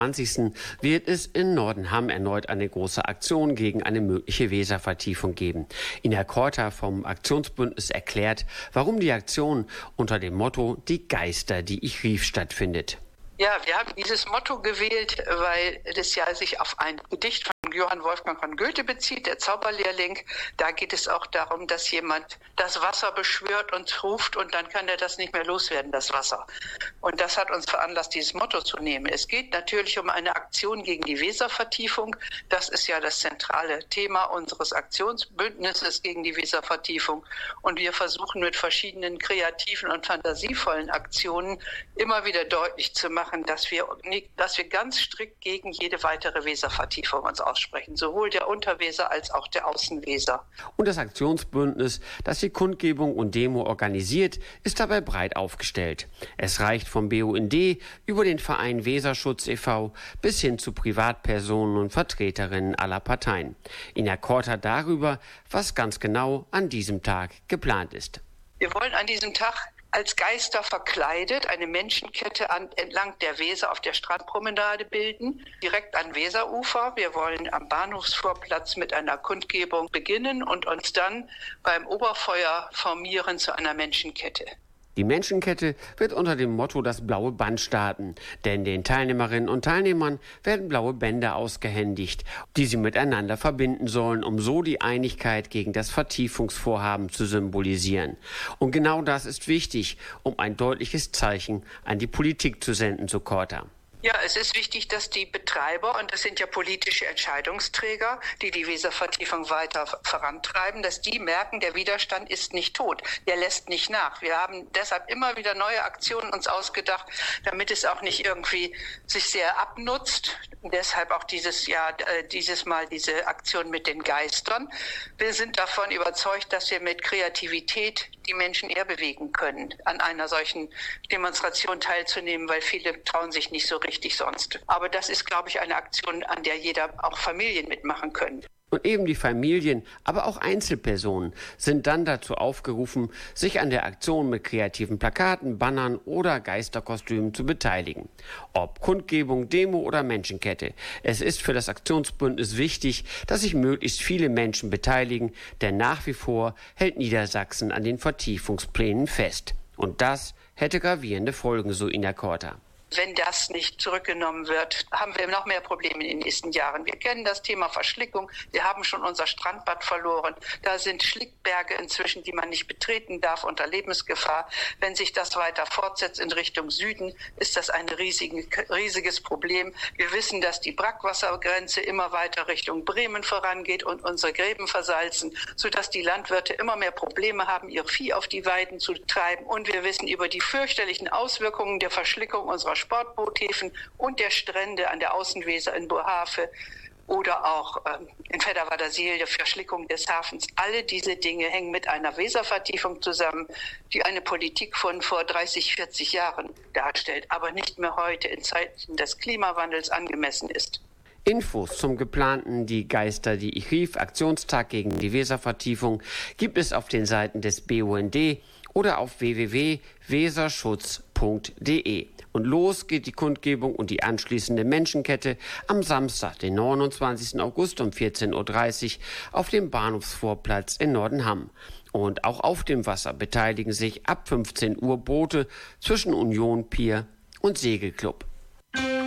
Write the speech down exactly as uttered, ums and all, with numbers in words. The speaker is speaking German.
zwanzigsten wird es in Nordenham erneut eine große Aktion gegen eine mögliche Weservertiefung geben. Ina Korta vom Aktionsbündnis erklärt, warum die Aktion unter dem Motto »Die Geister, die ich rief« stattfindet. Ja, wir haben dieses Motto gewählt, weil das ja sich auf ein Gedicht von Johann Wolfgang von Goethe bezieht, der Zauberlehrling. Da geht es auch darum, dass jemand das Wasser beschwört und ruft und dann kann er das nicht mehr loswerden, das Wasser. Und das hat uns veranlasst, dieses Motto zu nehmen. Es geht natürlich um eine Aktion gegen die Weservertiefung. Das ist ja das zentrale Thema unseres Aktionsbündnisses gegen die Weservertiefung. Und wir versuchen mit verschiedenen kreativen und fantasievollen Aktionen immer wieder deutlich zu machen, dass wir, dass wir ganz strikt gegen jede weitere Weservertiefung uns aussprechen, sowohl der Unterweser als auch der Außenweser. Und das Aktionsbündnis, das die Kundgebung und Demo organisiert, ist dabei breit aufgestellt. Es reicht vom B U N D über den Verein Weserschutz e V bis hin zu Privatpersonen und Vertreterinnen aller Parteien. Ina Korta darüber, was ganz genau an diesem Tag geplant ist. Wir wollen an diesem Tag als Geister verkleidet eine Menschenkette an, entlang der Weser auf der Strandpromenade bilden, direkt an Weserufer. Wir wollen am Bahnhofsvorplatz mit einer Kundgebung beginnen und uns dann beim Oberfeuer formieren zu einer Menschenkette. Die Menschenkette wird unter dem Motto das blaue Band starten, denn den Teilnehmerinnen und Teilnehmern werden blaue Bänder ausgehändigt, die sie miteinander verbinden sollen, um so die Einigkeit gegen das Vertiefungsvorhaben zu symbolisieren. Und genau das ist wichtig, um ein deutliches Zeichen an die Politik zu senden, so Korta. Ja, es ist wichtig, dass die Betreiber, und das sind ja politische Entscheidungsträger, die die Weservertiefung weiter vorantreiben, dass die merken, der Widerstand ist nicht tot, der lässt nicht nach. Wir haben deshalb immer wieder neue Aktionen uns ausgedacht, damit es auch nicht irgendwie sich sehr abnutzt. Und deshalb auch dieses Jahr, äh, dieses Mal diese Aktion mit den Geistern. Wir sind davon überzeugt, dass wir mit Kreativität die Menschen eher bewegen können, an einer solchen Demonstration teilzunehmen, weil viele trauen sich nicht so richtig sonst. Aber das ist, glaube ich, eine Aktion, an der jeder, auch Familien mitmachen können. Und eben die Familien, aber auch Einzelpersonen sind dann dazu aufgerufen, sich an der Aktion mit kreativen Plakaten, Bannern oder Geisterkostümen zu beteiligen. Ob Kundgebung, Demo oder Menschenkette. Es ist für das Aktionsbündnis wichtig, dass sich möglichst viele Menschen beteiligen, denn nach wie vor hält Niedersachsen an den Vertiefungsplänen fest. Und das hätte gravierende Folgen, so Ina Korta. Wenn das nicht zurückgenommen wird, haben wir noch mehr Probleme in den nächsten Jahren. Wir kennen das Thema Verschlickung. Wir haben schon unser Strandbad verloren. Da sind Schlickberge inzwischen, die man nicht betreten darf, unter Lebensgefahr. Wenn sich das weiter fortsetzt in Richtung Süden, ist das ein riesigen, riesiges Problem. Wir wissen, dass die Brackwassergrenze immer weiter Richtung Bremen vorangeht und unsere Gräben versalzen, sodass die Landwirte immer mehr Probleme haben, ihr Vieh auf die Weiden zu treiben. Und wir wissen über die fürchterlichen Auswirkungen der Verschlickung unserer Sportboothäfen und der Strände an der Außenweser in Bohafe oder auch ähm, in Fedderwader-Siel, der Verschlickung des Hafens. Alle diese Dinge hängen mit einer Weservertiefung zusammen, die eine Politik von vor dreißig, vierzig Jahren darstellt, aber nicht mehr heute in Zeiten des Klimawandels angemessen ist. Infos zum geplanten Die Geister, die ich rief, Aktionstag gegen die Weservertiefung gibt es auf den Seiten des B U N D oder auf w w w punkt weserschutz punkt d e. Und los geht die Kundgebung und die anschließende Menschenkette am Samstag, den neunundzwanzigsten August um vierzehn Uhr dreißig auf dem Bahnhofsvorplatz in Nordenham. Und auch auf dem Wasser beteiligen sich ab fünfzehn Uhr Boote zwischen Union Pier und Segelclub.